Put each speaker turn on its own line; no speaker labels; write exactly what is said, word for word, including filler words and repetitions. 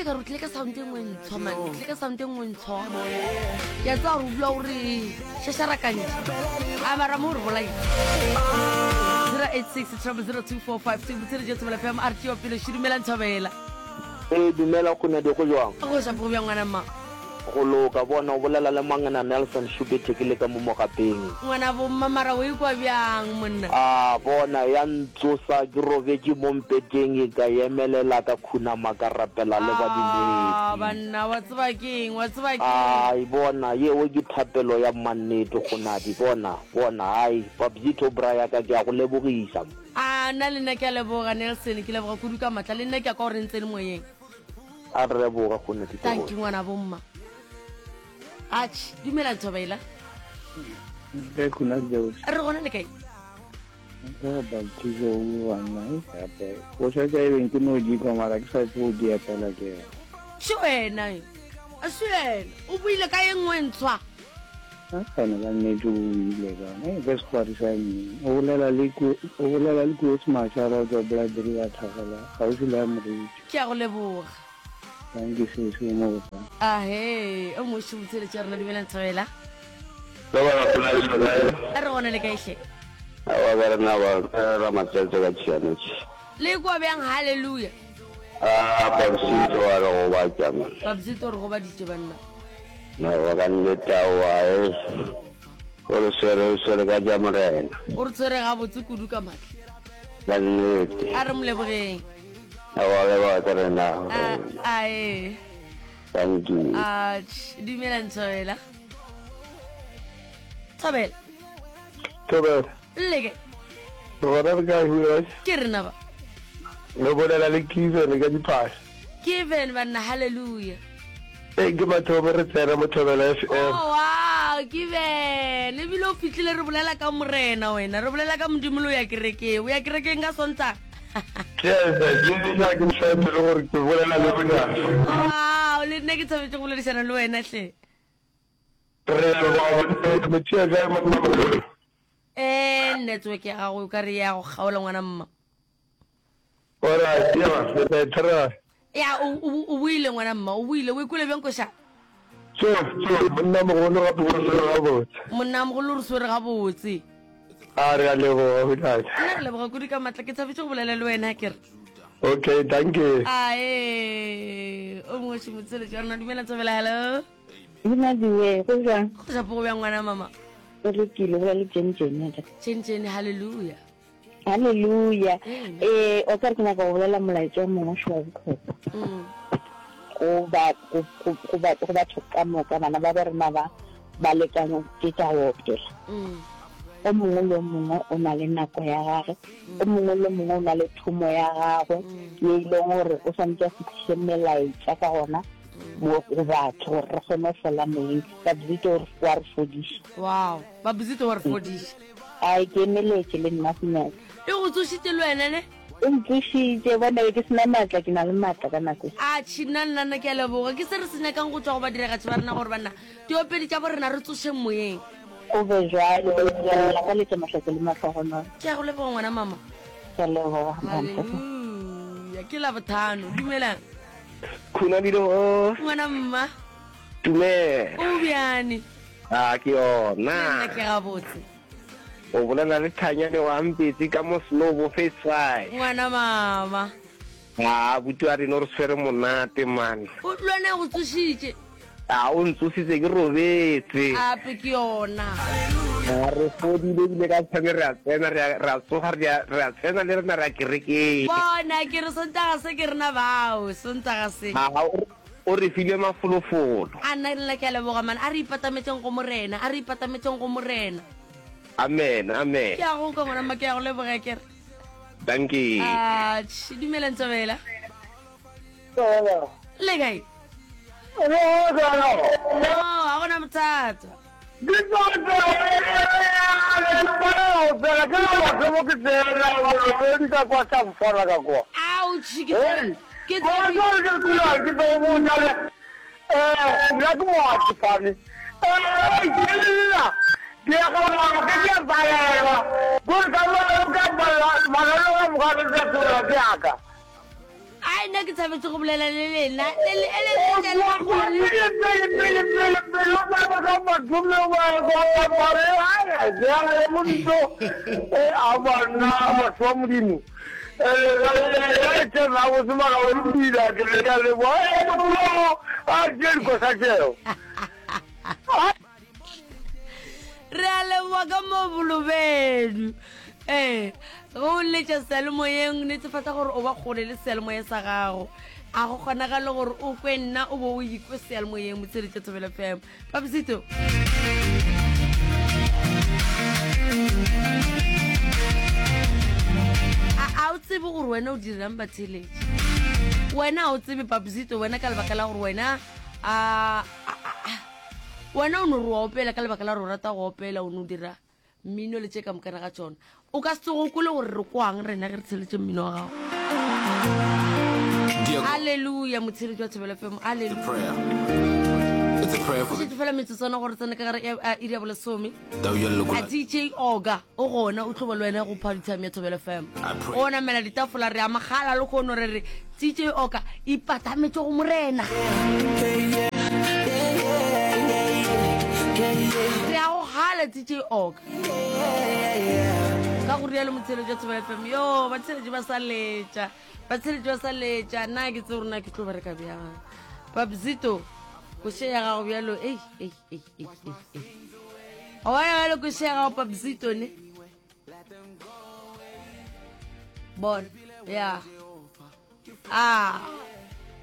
ka re tle ka sound e ngwe ntsho man tle ka sound e ngwe ntsho ya tsa re bula gore shasharakanye a mara mo re bola zero eight six zero zero two four five two botse je tsela fm R T O pele shirumela ntshobela
eh dumela go ne di go jwang
go sa go bya ngwana mma
go loka bona o bolela le mangana Nelson Shubete ke le ka mo mogapeng
ngwana bo mmamara o ikwa byang monna
ah bona ya ntsosa ke robetse mo mpeteng ka yemelela ka khuna makarapela le ba dinedi
ah banna wa tsba keng wa tsba keng
ah ibona ye o ke thapelo ya mannete gona di bona bona ai Babzito Braya ka ke a go lebogisa
ah nna le nna ke a leboga Nelson ke leboga kudu ka matla le nna ke a ka o rentse le moyeng
a re leboga gone di
thank you ngwana bomma ach dumela Ntshobela
ke kuna jo
re gona le kae
ga ba tšizo o wana gape o sa ja e ke no di ka mara ke sa go di atela ke
shwena a shwena o buile ka engwe ntshwa
ha kana ba ne jo ile ga ne bes kwari sa ni o lela le ku o lela le ku sma shara jo bla diri ga thagala ga o sila mo
ke a go leboga
thank you so so much
ah hey o mo shubutse le tsarna dumela Ntshobela
ba ba kuna le sona
a re gona le kae hle
wa ba rena ba ra matsetse ka tshiane
le kwa byang hallelujah
ah Babzito wa go ba tsama
Babzito re go ba ditse banna
na wa ka nleta wa e o le sere sere ka jamrena
o re tsere ga botse kudu ka matla
la nnete
a re molebogeng
awa le ba tsena
ah ai
thank you
ah dumela Ntshobela Ntshobela
tobe
lege
bona ga huwa
ke rena ba
no bolela le kize le ga di pass
given banna hallelujah
e ke mathobe re tsena mo Thobela F M
oh wow given le bilo fitlile re bolela ka morena wena re bolela ka modimolo ya kereke o ya kereke nga sonta
yes ke ya ke sa le gore ke bolela le bona
wow le nne ke tshabetse go boledisana le wena hle
re ba mo tsia ga mo
eh network ya go ka re ya go gaola ngwana mma
ora ya ba tsara
ya o buile ngwana mma o buile o ikole bjang ko sha
so so monna mo go ga bo ga bo
monna mo go le re swere ga botse
a re a lego ho dai
nna re leboga kudu ka matla ke tshabetse go bolela le wena ke re
okay thank you
ae o mo shimotsele tsana dumela Ntshobela hello
Ina diwe go jang
go sa po bjang ngwana mama
re kile go le tšentšene ta
tšentšene hallelujah
hallelujah eh o ka tsena go bolela molaetso mo shwa bokhotso
mm
go ba go go ba go ba tsoka mo ka bana ba ba rena ba ba lekana ke tsa wotela
mm
o mongwe le mongwe o na le nako ya gagwe o mongwe le mongwe o na le thumo ya gagwe ye ile gore o santse a fitlhe melaetsa ka gona mo go batho re kgone fela meng ka Babzito wa re fodisha
wow Babzito wa re fodisha
ai ke meletse le nna sena
e go tsoshite le wena ne
o ntshitse bona ke sena matla ke na le matla ka nako
a tshina nna nna ke a leboga ke se re senya kang go tswa go ba direga tse ba rena gore banna diopedi tša borena re tsoshe moyeng
o be jwale la ka le tsamahlatse le matlhogono
ke a go leboga ngwana mama
ke leboga
haleluya ke la bothano dumelang
kuna dilo
ngwana mma
tume
o bjane
a ke
nna
ona
ke ga botse
o bolela le thanyane wa mpetsi ka mo slow face five
ngwana mama
a butu a reno re swere monate man
o lwana go tsoshitše
a o ntsositse ke robetse
ape ke yona
a re fodile bile ka tshwane re a tsena re a tsoga re a tsena le rena re a kerekeng
bona ke re sontaga se ke rena bao sontaga se
o re file mafolofolo
a nna nna ke a leboga mana a re ipatametseng go morena a re ipatametseng go morena
amen amen
ke a go nka ngwana mma ke a go leboga ke re
thank you
a dumela Ntshobela le kae no a gona bothata ouch ke ke ai nna ke thabetse go bolela le lena le le le le le re a leboa ka mobolobedu eh go letša selemoyeng netefatsa gore o ba kgole le selemoye sa gago a go kgonagale gore o kwe nna o bo o ikwe selemoyeng motsheditše Thobela F M Papsito a o tsebe gore wena o dirang batheletše wena o tsebe Papsito wena ka lebaka la gore wena a wena o no re opela ka lebaka la re o rata go opela o no dira mmino le tše ka mokana ga tšona o ka se go kole gore re kwang rena ge re tsheletše mmino wa gago halleluja motsheletši wa Thobela F M halleluja fela metsotswana gore tsene ka gare iri ya bolesome a D J Oga o gona o tloba le wena go party time ya Thobela F M o namela ditafola re a magala le kgono re re D J Oga ipatametse go morena re a go gala D J Oga ka go rialo motsheletši wa Thobela F M yo batsheletši ba sa letša batsheletši ba sa letša nna ke tse gore nna ke tlo bereka bjang Papsito kose ya gago bjalo ei ei ei ei ei a wa ya le kose ya gago Papsito ne bon ya ah